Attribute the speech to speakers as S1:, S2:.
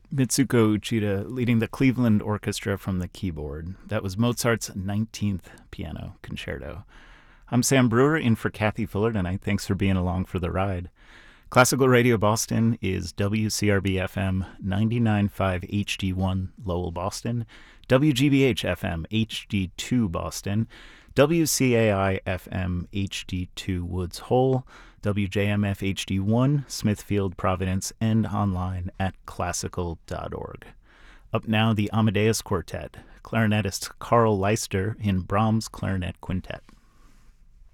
S1: Mitsuko Uchida leading the Cleveland Orchestra from the keyboard. That was Mozart's 19th Piano Concerto. I'm Sam Brewer, in for Kathy Fuller tonight. Thanks for being along for the ride. Classical Radio Boston is WCRB-FM 99.5 HD1 Lowell, Boston, WGBH-FM HD2 Boston, WCAI-FM HD2 Woods Hole, WJMF HD1 Smithfield, Providence, and online at classical.org. Up now, the Amadeus Quartet, clarinetist Carl Leister in Brahms' Clarinet Quintet.